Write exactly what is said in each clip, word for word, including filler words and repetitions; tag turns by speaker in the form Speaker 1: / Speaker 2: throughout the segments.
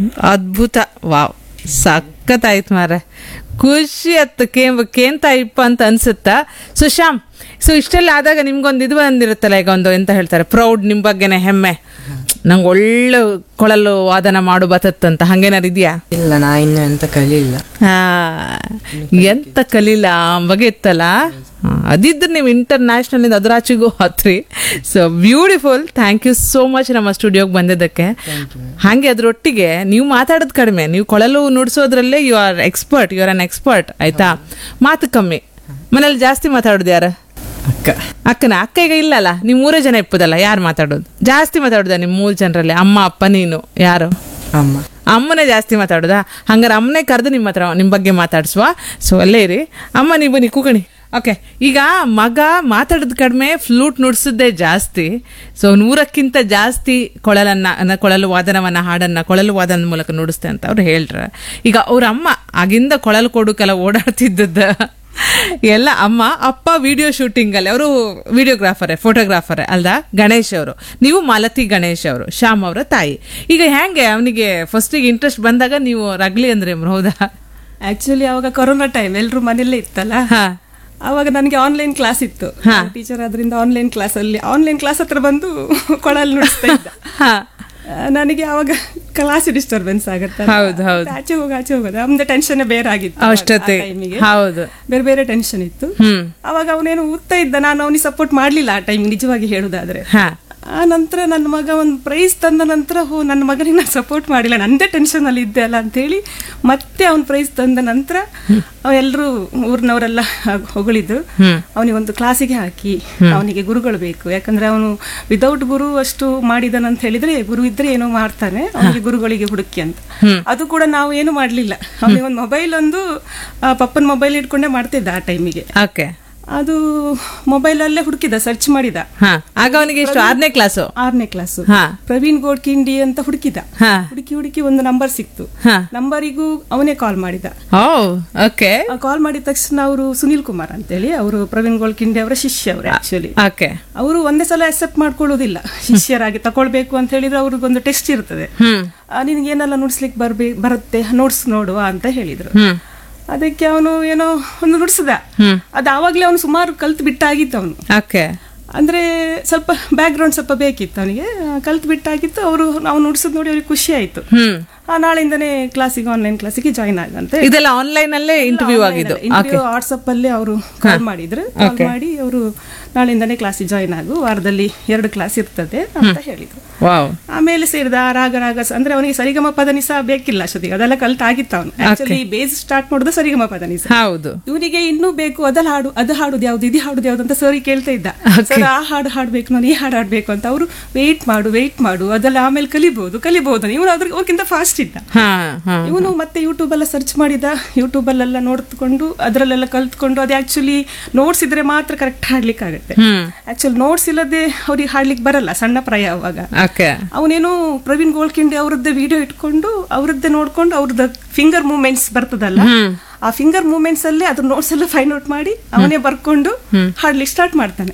Speaker 1: ಅದ್ಭುತ. ವಾವ್, ಸಖತ್ತಾಯ್ತು ಮಾರೆ, ಖುಷಿ ಆಯ್ತು. ಕೇಂಬ ಕೇಂತ ಇಪ್ಪ ಅಂತ ಅನ್ಸುತ್ತಾ. ಸೊ ಶ್ಯಾಮ್, ಸೊ ಇಷ್ಟೆಲ್ಲ ಆದಾಗ ನಿಮ್ಗೊಂದು ಇದು ಬಂದಿರುತ್ತಲ್ಲ, ಈಗ ಒಂದು ಎಂತ ಹೇಳ್ತಾರೆ, ಪ್ರೌಡ್, ನಿಮ್ ಬಗ್ಗೆನೆ ಹೆಮ್ಮೆ, ನಂಗೆ ಒಳ್ಳೆ ಕೊಳಲು ವಾದನ ಮಾಡು ಬತ್ತಂತ, ಹಂಗೇನಾರು ಇದೆಯಾ?
Speaker 2: ಇಲ್ಲ, ನಾ ಇನ್ನು ಎಂತ ಕಲಿಲ್ಲ.
Speaker 1: ಹಾ, ಎಂತ ಕಲೀಲ ಬಗ್ಗೆ ಇತ್ತಲ್ಲ. ಅದಿದ್ರೆ ನೀವು ಇಂಟರ್ನ್ಯಾಷನಲ್ ಇಂದ ಅದ್ರಾಚಿಗೂ ಹತ್ರಿ. So beautiful. Thank you so much ನಮ್ಮ ಸ್ಟುಡಿಯೋಗೆ ಬಂದಿದ್ದಕ್ಕೆ. ಹಾಗೆ ಅದ್ರೊಟ್ಟಿಗೆ ನೀವು ಮಾತಾಡೋದು ಕಡಿಮೆ, ನೀವು ಕೊಳಲು ನುಡ್ಸೋದ್ರಲ್ಲೇ you are expert, you are an expert ಆಯ್ತಾ. ಮಾತು ಕಮ್ಮಿ. ಮನೇಲಿ ಜಾಸ್ತಿ ಮಾತಾಡೋದು ಯಾರು?
Speaker 2: ಅಕ್ಕ.
Speaker 1: ಅಕ್ಕನ ಅಕ್ಕ ಈಗ ಇಲ್ಲಲ್ಲ, ನೀವು ಮೂರೇ ಜನ ಇಪ್ಪದಲ್ಲ, ಯಾರು ಮಾತಾಡೋದು ಜಾಸ್ತಿ? ಮಾತಾಡೋದ ನಿಮ್ಮ ಮೂರು ಜನರಲ್ಲಿ? ಅಮ್ಮ, ಅಪ್ಪ, ನೀನು, ಯಾರು?
Speaker 2: ಅಮ್ಮ.
Speaker 1: ಅಮ್ಮನೇ ಜಾಸ್ತಿ ಮಾತಾಡೋದಾ? ಹಂಗಾರೆ ಅಮ್ಮನೇ ಕರೆದು ನಿಮ್ಮ ಹತ್ರ ನಿಮ್ಮ ಬಗ್ಗೆ ಮಾತಾಡ್ಸುವ. ಸೊ ಅಲ್ಲೇ ಇರಿ. ಅಮ್ಮ, ನೀವು ಬನ್ನಿ ಕೂಕಣಿ. ಓಕೆ, ಈಗ ಮಗ ಮಾತಾಡೋದು ಕಡಿಮೆ, ಫ್ಲೂಟ್ ನುಡ್ಸೋದೇ ಜಾಸ್ತಿ. ಸೊ ನೂರಕ್ಕಿಂತ ಜಾಸ್ತಿ ಕೊಳಲನ್ನ, ಕೊಳಲು ವಾದನವನ್ನ, ಹಾಡನ್ನ ಕೊಳಲು ವಾದನದ ಮೂಲಕ ನುಡಿಸ್ತೆ ಅಂತ ಅವ್ರು ಹೇಳ್ರ. ಈಗ ಅವ್ರ ಅಮ್ಮ ಆಗಿಂದ ಕೊಳಲು ಕೊಡುಕೆಲ್ಲ ಓಡಾಡ್ತಿದ್ದದ ಎಲ್ಲ ಅಮ್ಮ. ಅಪ್ಪ ವಿಡಿಯೋ ಶೂಟಿಂಗ್ ಅಲ್ಲಿ, ಅವರು ವಿಡಿಯೋಗ್ರಾಫರೇ, ಫೋಟೋಗ್ರಾಫರೇ ಅಲ್ದ? ಗಣೇಶ್ ಅವರು. ನೀವು ಮಾಲತಿ ಗಣೇಶ್ ಅವರು, ಶ್ಯಾಮ್ ಅವರ ತಾಯಿ. ಈಗ ಹೆಂಗೆ ಅವನಿಗೆ ಫಸ್ಟಿಗೆ ಇಂಟ್ರೆಸ್ಟ್ ಬಂದಾಗ ನೀವು ರಗ್ಲಿ ಅಂದ್ರೆ ಹೌದಾ?
Speaker 3: ಆಕ್ಚುಲಿ ಅವಾಗ ಕೊರೋನಾ ಟೈಮ್, ಎಲ್ರು ಮನೆಯಲ್ಲೇ ಇತ್ತಲ್ಲ, ಅವಾಗ ನನಗೆ ಆನ್ಲೈನ್ ಕ್ಲಾಸ್ ಇತ್ತು. ಟೀಚರ್ ಆದ್ರಿಂದ ಆನ್ಲೈನ್ ಕ್ಲಾಸ್ ಅಲ್ಲಿ ಆನ್ಲೈನ್ ಕ್ಲಾಸ್ ಹತ್ರ ಬಂದು ಕೊಳಲ್ ನುಡಿಸ್ತಾ ಇದ್ದ. ನನಗೆ ಅವಾಗ ಕ್ಲಾಸ್ ಡಿಸ್ಟರ್ಬೆನ್ಸ್ ಆಗುತ್ತೆ, ಆಚೆ ಹೋಗ ಆಚೆ ಹೋಗೋದು, ನಮ್ದು ಟೆನ್ಷನ್ ಬೇರೆ ಆಗಿತ್ತು ಟೈಮಿಗೆ. ಬೇರೆ ಬೇರೆ ಟೆನ್ಷನ್ ಇತ್ತು. ಅವಾಗ ಅವನೇನು ಓದ್ತಾ ಇದ್ದ, ನಾನು ಅವನಿಗೆ ಸಪೋರ್ಟ್ ಮಾಡ್ಲಿಲ್ಲ ಆ ಟೈಮ್, ನಿಜವಾಗಿ ಹೇಳುದಾದ್ರೆ. ಆ ನಂತರ ನನ್ನ ಮಗ ಒಂದು ಪ್ರೈಸ್ ತಂದ ನಂತರ, ಹೋ ನನ್ನ ಮಗನಿಗೆ ನಾನು ಸಪೋರ್ಟ್ ಮಾಡಿಲ್ಲ, ನಂದೇ ಟೆನ್ಷನ್ ಅಲ್ಲಿ ಇದ್ದೆ ಅಲ್ಲ ಅಂತೇಳಿ ಮತ್ತೆ ಅವ್ನ ಪ್ರೈಸ್ ತಂದ ನಂತರ ಎಲ್ಲರೂ ಊರಿನವರೆಲ್ಲ ಹೊಗಳಿದ್ರು. ಅವನಿಗೆ ಒಂದು ಕ್ಲಾಸಿಗೆ ಹಾಕಿ, ಅವನಿಗೆ ಗುರುಗಳು ಬೇಕು, ಯಾಕಂದ್ರೆ ಅವನು ವಿದೌಟ್ ಗುರು ಅಷ್ಟು ಮಾಡಿದನಂತ ಹೇಳಿದ್ರೆ, ಗುರು ಇದ್ರೆ ಏನೋ ಮಾಡ್ತಾನೆ, ಅವನಿಗೆ ಗುರುಗಳಿಗೆ ಹುಡುಕಿ ಅಂತ. ಅದು ಕೂಡ ನಾವು ಏನು ಮಾಡ್ಲಿಲ್ಲ. ಅವನಿಗೆ ಒಂದು ಮೊಬೈಲ್, ಒಂದು ಪಪ್ಪನ ಮೊಬೈಲ್ ಇಟ್ಕೊಂಡೇ ಮಾಡ್ತಿದ್ದ ಆ ಟೈಮಿಗೆ. ಅದು ಮೊಬೈಲ್ ಅಲ್ಲೇ ಹುಡುಕಿದ, ಸರ್ಚ್ ಮಾಡಿದ.
Speaker 1: ಆಗ ಅವನಿಗೆ ಎಷ್ಟು? ಆರನೇ ಕ್ಲಾಸು
Speaker 3: ಆರನೇ ಕ್ಲಾಸು ಪ್ರವೀಣ್ ಗೋಡ್ಕಿಂಡಿ ಅಂತ ಹುಡುಕಿದ. ಹುಡುಕಿ ಹುಡುಕಿ ಒಂದು ನಂಬರ್ ಸಿಕ್ತು. ನಂಬರಿಗೂ ಅವನೇ ಕಾಲ್ ಮಾಡಿದ. ಕಾಲ್ ಮಾಡಿದ ತಕ್ಷಣ ಅವರು ಸುನೀಲ್ ಕುಮಾರ್ ಅಂತೇಳಿ, ಅವರು ಪ್ರವೀಣ್ ಗೋಡ್ಕಿಂಡಿ ಅವರ ಶಿಷ್ಯ ಅವರು. ಆಕ್ಚುಲಿ ಅವರು ಒಂದೇ ಸಲ ಅಕ್ಸೆಪ್ಟ್ ಮಾಡ್ಕೊಳ್ಳೋದಿಲ್ಲ, ಶಿಷ್ಯರಾಗಿ ತಗೊಳ್ಬೇಕು ಅಂತ ಹೇಳಿದ್ರೆ ಅವ್ರಿಗೊಂದು ಟೆಸ್ಟ್ ಇರ್ತದೆ. ನಿನ್ಗೆ ಏನೆಲ್ಲ ನುಡ್ಸ್ಲಿಕ್ಕೆ ಬರ್ಬೇ ಬರುತ್ತೆ ನೋಟ್ಸ್ ನೋಡುವ ಅಂತ ಹೇಳಿದ್ರು. ಅದಕ್ಕೆ ಅವನು ಏನೋ ಒಂದು ನುಡ್ಸದ. ಅದು ಆವಾಗ್ಲೇ ಅವನು ಸುಮಾರು ಕಲ್ತ್ ಬಿಟ್ಟಾಗಿತ್ತು ಅವನು. ಅಂದ್ರೆ ಸ್ವಲ್ಪ ಬ್ಯಾಕ್ ಗ್ರೌಂಡ್ ಸ್ವಲ್ಪ ಬೇಕಿತ್ತು ಅವನಿಗೆ, ಕಲ್ತ್ ಬಿಟ್ಟಾಗಿತ್ತು. ಅವರು ನಾವು ನುಡ್ಸದ್ ನೋಡಿ ಅವ್ರಿಗೆ ಖುಷಿ ಆಯ್ತು. ನಾಳೆಯಿಂದನೇ ಕ್ಲಾಸಿಗೆ, ಆನ್ಲೈನ್ ಕ್ಲಾಸಿಗೆ ಜಾಯಿನ್ ಆಗಂತೆ.
Speaker 1: ಇದೆಲ್ಲ ಆನ್ಲೈನ್ ಅಲ್ಲೇ ಇಂಟರ್ವ್ಯೂ ಆಗಿದ್ದು.
Speaker 3: ವಾಟ್ಸಪ್ ಅಲ್ಲಿ ಅವರು ಕಾಲ್ ಮಾಡಿದ್ರು. ಕಾಲ್ ಮಾಡಿ ಅವರು ನಾಳೆಯಿಂದನೇ ಕ್ಲಾಸಿಗೆ ಜಾಯಿನ್ ಆಗು, ವಾರದಲ್ಲಿ ಎರಡು ಕ್ಲಾಸ್ ಇರ್ತದೆ ಅಂತ ಹೇಳಿದ್ರು. ಆಮೇಲೆ ಸೇರಿದ ರಾಗ ರಾಗ ಅಂದ್ರೆ ಅವನಿಗೆ ಸರಿಗಮ ಪದನಿಸ ಬೇಕಿಲ್ಲ ಅಷ್ಟೊತ್ತಿಗೆ, ಅದೆಲ್ಲ ಕಲ್ತ್ ಆಗಿತ್ತು ಅವನು. ಆಕ್ಚುಲಿ ಬೇಸ್ ಸ್ಟಾರ್ಟ್ ಮಾಡೋದು ಸರಿಗಮ ಪದನಿಸ.
Speaker 1: ಹೌದು.
Speaker 3: ಇವನಿಗೆ ಇನ್ನೂ ಬೇಕು, ಅದಲ್ಲ ಹಾಡು, ಅದು ಹಾಡುದು ಯಾವ್ದು, ಇದು ಹಾಡುದು ಯಾವ್ದು ಅಂತ ಸರಿ ಕೇಳ್ತಾ ಇದ್ದ. ಸರ್ ಆ ಹಾಡು ಹಾಡ್ಬೇಕು, ನಾನು ಈ ಹಾಡು ಹಾಡ್ಬೇಕು ಅಂತ. ಅವರು ವೇಟ್ ಮಾಡು ವೇಟ್ ಮಾಡು, ಅದೆಲ್ಲ ಆಮೇಲೆ ಕಲಿಬಹುದು ಕಲಿಬಹುದು. ಇವನು ಅದ್ರ ಅವ್ರಿಗಿಂತ ಫಾಸ್ಟ್ ಇದ್ದ. ಇವನು ಮತ್ತೆ ಯೂಟ್ಯೂಬ್ ಎಲ್ಲ ಸರ್ಚ್ ಮಾಡಿದ, ಯೂಟ್ಯೂಬ್ ಅಲ್ಲೆಲ್ಲ ನೋಡ್ಕೊಂಡು ಅದ್ರಲ್ಲೆಲ್ಲ ಕಲ್ತ್ಕೊಂಡು, ಅದು ಆಕ್ಚುಲಿ ನೋಟ್ಸ್ ಇದ್ರೆ ಮಾತ್ರ ಕರೆಕ್ಟ್ ಹಾಡ್ಲಿಕ್ಕೆ ಆಗುತ್ತೆ. ಆಕ್ಚುಲಿ ನೋಟ್ಸ್ ಇಲ್ಲದೆ ಅವ್ರಿಗೆ ಹಾಡ್ಲಿಕ್ಕೆ ಬರಲ್ಲ, ಸಣ್ಣ ಪ್ರಾಯ ಅವಾಗ. ಅವನೇನು ಪ್ರವೀಣ್ ಗೋಲ್ಕಿಂಡಿ ಅವರದ್ದೇ ವಿಡಿಯೋ ಇಟ್ಕೊಂಡು, ಅವರದ್ದೇ ನೋಡ್ಕೊಂಡು, ಅವ್ರದ್ದು ಫಿಂಗರ್ ಮೂವ್ಮೆಂಟ್ಸ್ ಬರ್ತದಲ್ಲ, ಆ ಫಿಂಗರ್ ಮೂವ್ಮೆಂಟ್ಸ್ ಅಲ್ಲೇ ಅದ್ರ ನೋಟ್ಸ್ ಎಲ್ಲ ಫೈಂಡ್ ಔಟ್ ಮಾಡಿ ಅವನೇ ಬರ್ಕೊಂಡು ಹಾಡ್ಲಿಕ್ಕೆ ಸ್ಟಾರ್ಟ್ ಮಾಡ್ತಾನೆ.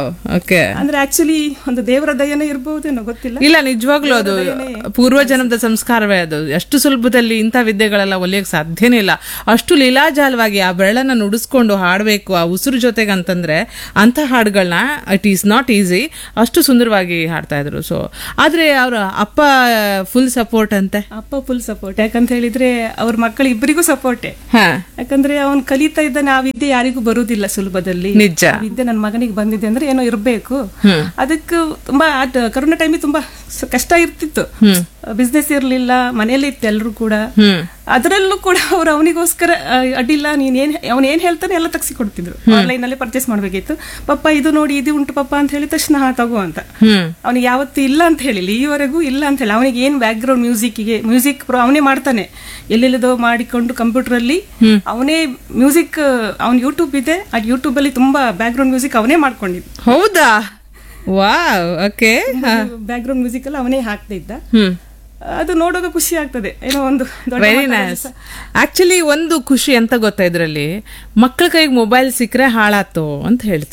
Speaker 3: ಅಂದ್ರೆ ಆಕ್ಚುಲಿ ಒಂದು ದೇವರ ದಯನೇ ಇರಬಹುದೇನೋ ಗೊತ್ತಿಲ್ಲ.
Speaker 1: ಇಲ್ಲ, ನಿಜವಾಗ್ಲೂ ಅದು ಪೂರ್ವ ಜನ್ಮದ ಸಂಸ್ಕಾರವೇ ಅದು. ಎಷ್ಟು ಸುಲಭದಲ್ಲಿ ಇಂಥ ವಿದ್ಯೆಗಳೆಲ್ಲ ಒಲಿಯಕ್ ಸಾಧ್ಯನೇ ಇಲ್ಲ. ಅಷ್ಟು ಲೀಲಾಜಾಲವಾಗಿ ಆ ಬೆರಳನ್ನ ನುಡಿಸ್ಕೊಂಡು ಹಾಡ್ಬೇಕು ಆ ಉಸಿರು ಜೊತೆಗೆ ಅಂತಂದ್ರೆ, ಅಂತ ಹಾಡುಗಳನ್ನ ಇಟ್ ಈಸ್ ನಾಟ್ ಈಸಿ. ಅಷ್ಟು ಸುಂದರವಾಗಿ ಹಾಡ್ತಾ ಇದ್ರು. ಸೊ ಆದ್ರೆ ಅವ್ರ ಅಪ್ಪ ಫುಲ್ ಸಪೋರ್ಟ್ ಅಂತೆ.
Speaker 3: ಅಪ್ಪ ಫುಲ್ ಸಪೋರ್ಟ್, ಯಾಕಂತ ಹೇಳಿದ್ರೆ ಅವ್ರ ಮಕ್ಕಳು ಇಬ್ಬರಿಗೂ ಸಪೋರ್ಟೇ. ಯಾಕಂದ್ರೆ ಅವ್ನು ಕಲಿತಾ ಇದ್ದಾನೆ, ಆ ವಿದ್ಯೆ ಯಾರಿಗೂ ಬರುವುದಿಲ್ಲ ಸುಲಭದಲ್ಲಿ.
Speaker 1: ನಿಜ.
Speaker 3: ವಿದ್ಯೆ ನನ್ನ ಮಗನಿಗೆ ಬಂದಿದೆ ಅಂದ್ರೆ ಏನೋ ಇರ್ಬೇಕು. ಅದಕ್ಕೆ ತುಂಬಾ ಕರೋನಾ ಟೈಮಿಗೆ ತುಂಬಾ ಕಷ್ಟ ಇರ್ತಿತ್ತು. ಬಿಸ್ನೆಸ್ ಇರ್ಲಿಲ್ಲ, ಮನೆಯಲ್ಲೇ ಇತ್ತು ಎಲ್ರು ಕೂಡ. ಅದರಲ್ಲೂ ಕೂಡ ಅವ್ರು ಅವನಿಗೋಸ್ಕರ ಅಡ್ಡಿಲ್ಲ, ನೀನ್ ಏನ್ ಅವ್ನ ಏನ್ ಹೇಳ್ತಾನೆ ಎಲ್ಲ ತಗ್ಸಿ ಕೊಡ್ತಿದ್ರು. ಆನ್ಲೈನ್ ಅಲ್ಲಿ ಪರ್ಚೇಸ್ ಮಾಡ್ಬೇಕಿತ್ತು. ಪಪ್ಪ ಇದು ನೋಡಿ ಇದು ಉಂಟು ಪಪ್ಪ ಅಂತ ಹೇಳಿದ ತಕ್ಷಣ ಹಾ ತಗೋ ಅಂತ. ಅವನಿಗೆ ಯಾವತ್ತು ಇಲ್ಲ ಅಂತ ಹೇಳಿಲ್ಲ, ಈವರೆಗೂ ಇಲ್ಲ ಅಂತ ಹೇಳಿ. ಅವನಿಗೆ ಏನ್ ಬ್ಯಾಕ್ ಗ್ರೌಂಡ್ ಮ್ಯೂಸಿಕ್ಗೆ ಮ್ಯೂಸಿಕ್ ಅವನೇ ಮಾಡ್ತಾನೆ, ಎಲ್ಲೆಲ್ಲದೋ ಮಾಡಿಕೊಂಡು ಕಂಪ್ಯೂಟರ್ ಅಲ್ಲಿ ಅವನೇ ಮ್ಯೂಸಿಕ್. ಅವ್ನ ಯೂಟ್ಯೂಬ್ ಇದೆ, ಆ ಯೂಟ್ಯೂಬ್ ಅಲ್ಲಿ ತುಂಬಾ ಬ್ಯಾಕ್ ಗ್ರೌಂಡ್ ಮ್ಯೂಸಿಕ್ ಅವನೇ ಮಾಡ್ಕೊಂಡಿದ್ದ.
Speaker 1: ಹೌದಾ? Wow. Okay.
Speaker 3: Back ground music ಎಲ್ಲ ಅವನೇ ಹಾಕ್ತಾ ಇದ್ದ. ಅದು ನೋಡುವಾಗ ಖುಷಿ ಆಗ್ತದೆ, ಏನೋ ಒಂದು.
Speaker 1: Very nice. ಆಕ್ಚುಲಿ ಒಂದು ಖುಷಿ ಅಂತ ಗೊತ್ತಾ ಇದ್ರಲ್ಲಿ, ಮಕ್ಕಳ ಕೈಗೆ ಮೊಬೈಲ್ ಸಿಕ್ಕರೆ ಹಾಳಾತು ಅಂತ ಹೇಳ್ತಾರೆ.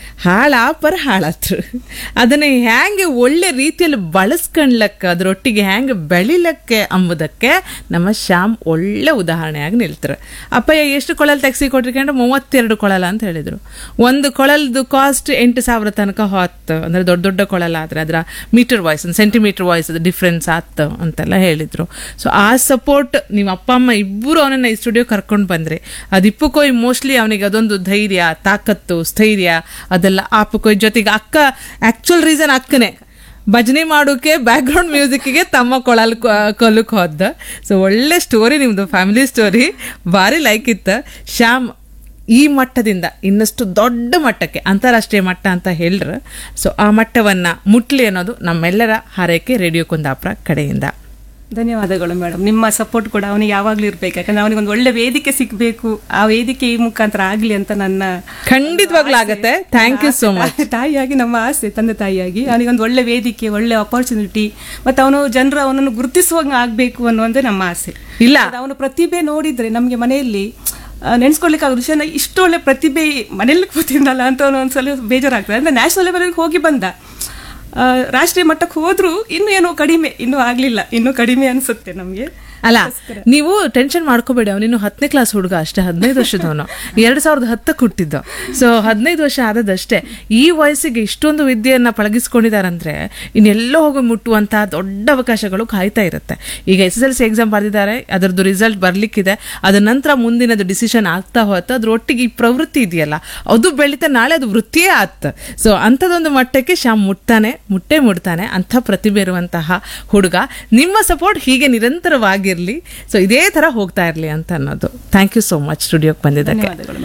Speaker 1: ಹಾಳಾಪರ ಹಾಳಾತ್ರು ಅದನ್ನ ಹ್ಯಾಂಗೆ ಒಳ್ಳೆ ರೀತಿಯಲ್ಲಿ ಬಳಸ್ಕೊಂಡ್ಲಕ್ಕ ಅದ್ರೊಟ್ಟಿಗೆ ಹ್ಯಾಂಗೆ ಬೆಳಿಲಕ್ಕೆ ಅಂಬುದಕ್ಕೆ ನಮ್ಮ ಶ್ಯಾಮ್ ಒಳ್ಳೆ ಉದಾಹರಣೆಯಾಗಿ ನಿಲ್ತಾರೆ. ಅಪ್ಪಯ್ಯ ಎಷ್ಟು ಕೊಳಲ್ ತೆಗ್ಸಿ ಕೊಟ್ಟಿರ್ಕೊಂಡು ಮೂವತ್ತೆರಡು ಕೊಳಲ ಅಂತ ಹೇಳಿದ್ರು. ಒಂದು ಕೊಳಲ್ದು ಕಾಸ್ಟ್ ಎಂಟು ಸಾವಿರ ತನಕ ಹೊತ್ತು, ಅಂದ್ರೆ ದೊಡ್ಡ ದೊಡ್ಡ ಕೊಳಲ ಆದ್ರೆ ಅದರ metre voice centimetre voice difference ಆತ್ ಅಂತೆಲ್ಲ ಹೇಳಿದ್ರು. ಸೊ ಆ ಸಪೋರ್ಟ್ ನೀವು ಅಪ್ಪ ಅಮ್ಮ ಇಬ್ಬರು ಅವನನ್ನ ಈ ಸ್ಟುಡಿಯೋ ಕರ್ಕೊಂಡು ಬಂದ್ರಿ. ಅದಿಪ್ಪಕ್ಕೋಯ್ ಮೋಸ್ಟ್ಲಿ ಅವನಿಗೆ ಅದೊಂದು ಧೈರ್ಯ, ತಾಕತ್ತು, ಸ್ಥೈರ್ಯ ಅದೆಲ್ಲ ಆಪಕ್ಕೋಯ್. ಜೊತೆಗೆ ಅಕ್ಕ ಆಕ್ಚುಲ್ ರೀಸನ್ ಅಕ್ಕನೇ ಭಜನೆ ಮಾಡೋಕೆ ಬ್ಯಾಕ್ ಗ್ರೌಂಡ್ ಮ್ಯೂಸಿಕ್ಗೆ ತಮ್ಮ ಕೊಳಲ್ ಕೊಲಕ್ ಹೋದ. ಸೊ ಒಳ್ಳೆ ಸ್ಟೋರಿ ನಿಮ್ದು, ಫ್ಯಾಮಿಲಿ ಸ್ಟೋರಿ ಭಾರಿ ಲೈಕ್ ಇತ್ತು. ಶ್ಯಾಮ್ ಈ ಮಟ್ಟದಿಂದ ಇನ್ನಷ್ಟು ದೊಡ್ಡ ಮಟ್ಟಕ್ಕೆ, ಅಂತಾರಾಷ್ಟ್ರೀಯ ಮಟ್ಟ ಅಂತ ಹೇಳ್ರ, ಸೊ ಆ ಮಟ್ಟವನ್ನ ಮುಟ್ಲಿ ಅನ್ನೋದು ನಮ್ಮೆಲ್ಲರ ಹಾರೈಕೆ ರೇಡಿಯೋ ಕುಂದಾಪುರ ಕಡೆಯಿಂದ.
Speaker 3: ಧನ್ಯವಾದಗಳು ಮೇಡಮ್. ನಿಮ್ಮ ಸಪೋರ್ಟ್ ಕೂಡ ಅವನಿಗೆ ಯಾವಾಗ್ಲೂ ಇರ್ಬೇಕು, ಯಾಕಂದ್ರೆ ಅವನಿಗೆ ಒಂದು ಒಳ್ಳೆ ವೇದಿಕೆ ಸಿಗ್ಬೇಕು, ಆ ವೇದಿಕೆ ಈ ಮುಖಾಂತರ ಆಗ್ಲಿ ಅಂತ ನನ್ನ
Speaker 1: ಖಂಡಿತವಾಗ್ಲೂ ಆಗತ್ತೆ. Thank you so much.
Speaker 3: ತಾಯಿಯಾಗಿ ನಮ್ಮ ಆಸೆ, ತಂದೆ ತಾಯಿಯಾಗಿ ಅವನಿಗೊಂದು ಒಳ್ಳೆ ವೇದಿಕೆ, ಒಳ್ಳೆ ಅಪರ್ಚುನಿಟಿ, ಮತ್ತೆ ಅವನು ಜನರು ಅವನನ್ನು ಗುರುತಿಸುವಂಗ ಆಗ್ಬೇಕು ಅನ್ನೋದೇ ನಮ್ಮ ಆಸೆ.
Speaker 1: ಇಲ್ಲ,
Speaker 3: ಅವನು ಪ್ರತಿಭೆ ನೋಡಿದ್ರೆ ನಮ್ಗೆ ಮನೆಯಲ್ಲಿ ನೆನ್ಸ್ಕೊಳ್ಲಿಕ್ಕೆ ಆಗ ವಿಷಯ, ಇಷ್ಟು ಒಳ್ಳೆ ಪ್ರತಿಭೆ ಮನೆಯಲ್ಲಿ ಕೂತಿದ್ದಲ್ಲ ಅಂತ ಒಂದ್ಸಲ ಬೇಜಾರಾಗ್ತದೆ. ಅಂದ್ರೆ ನ್ಯಾಷನಲ್ ಲೆವೆಲ್ಗೆ ಹೋಗಿ ಬಂದ, ರಾಷ್ಟ್ರೀಯ ಮಟ್ಟಕ್ಕೆ ಹೋದ್ರು ಇನ್ನು ಏನೋ ಕಡಿಮೆ, ಇನ್ನೂ ಆಗ್ಲಿಲ್ಲ, ಇನ್ನೂ ಕಡಿಮೆ ಅನ್ಸುತ್ತೆ ನಮ್ಗೆ.
Speaker 1: ಅಲ್ಲ, ನೀವು ಟೆನ್ಷನ್ ಮಾಡ್ಕೋಬೇಡಿ, ಅವನಿನ್ನು ಹತ್ತನೇ ಕ್ಲಾಸ್ ಹುಡುಗ ಅಷ್ಟೇ, ಹದಿನೈದು ವರ್ಷದವನು, ಎರಡ್ ಸಾವಿರದ ಹತ್ತಕ್ಕೆ ಹುಟ್ಟಿದ್ದು. ಸೊ ಹದಿನೈದು ವರ್ಷ ಆದದಷ್ಟೇ. ಈ ವಯಸ್ಸಿಗೆ ಇಷ್ಟೊಂದು ವಿದ್ಯೆಯನ್ನ ಪಳಗಿಸ್ಕೊಂಡಿದಾರಂದ್ರೆ ಇನ್ನೆಲ್ಲೋ ಹೋಗಿ ಮುಟ್ಟುವಂತ ದೊಡ್ಡ ಅವಕಾಶಗಳು ಕಾಯ್ತಾ ಇರುತ್ತೆ. ಈಗ S S L C exam ಬರೆದಿದ್ದಾರೆ, ಅದರದ್ದು ರಿಸಲ್ಟ್ ಬರ್ಲಿಕ್ಕಿದೆ, ಅದ ನಂತರ ಮುಂದಿನದು ಡಿಸಿಷನ್ ಆಗ್ತಾ ಹೋಯ್ತು. ಅದ್ರೊಟ್ಟಿಗೆ ಈ ಪ್ರವೃತ್ತಿ ಇದೆಯಲ್ಲ ಅದು ಬೆಳೀತಾ ನಾಳೆ ಅದು ವೃತ್ತಿಯೇ ಆತ್. ಸೊ ಅಂಥದ್ದೊಂದು ಮಟ್ಟಕ್ಕೆ ಶ್ಯಾಮ್ ಮುಟ್ತಾನೆ, ಮುಟ್ಟೆ ಮುಡ್ತಾನೆ. ಅಂಥ ಪ್ರತಿಭೆ ಇರುವಂತಹ ಹುಡುಗ. ನಿಮ್ಮ ಸಪೋರ್ಟ್ ಹೀಗೆ ನಿರಂತರವಾಗಿ ಇರ್ಲಿ, ಸೊ ಇದೇ ತರ ಹೋಗ್ತಾ ಇರ್ಲಿ ಅಂತ ಅನ್ನೋದು. ಥ್ಯಾಂಕ್ ಯು ಸೋ ಮಚ್ ಸ್ಟುಡಿಯೋಗೆ ಬಂದಿದ್ದಕ್ಕೆ.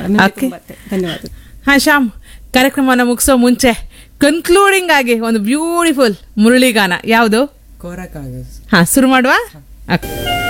Speaker 3: ಧನ್ಯವಾದ.
Speaker 1: ಹಾ ಶ್ಯಾಮ್, ಕಾರ್ಯಕ್ರಮನ ಮುಗಿಸೋ ಮುಂಚೆ ಕನ್ಕ್ಲೂಡಿಂಗ್ ಆಗಿ ಒಂದು ಬ್ಯೂಟಿಫುಲ್ ಮುರಳಿಗಾನ ಯಾವುದು?
Speaker 2: ಕೋರಕ್ಕಾಗ.
Speaker 1: ಹಾ, ಶುರು ಮಾಡುವ. ಓಕೆ.